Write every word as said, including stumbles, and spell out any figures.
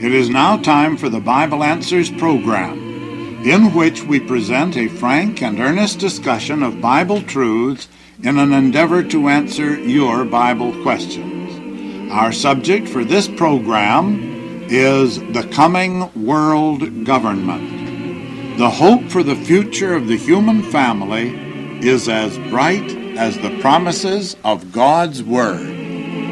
It is now time for the Bible Answers program, in which we present a frank and earnest discussion of Bible truths in an endeavor to answer your Bible questions. Our subject for this program is the coming world government. The hope for the future of the human family is as bright as the promises of God's Word.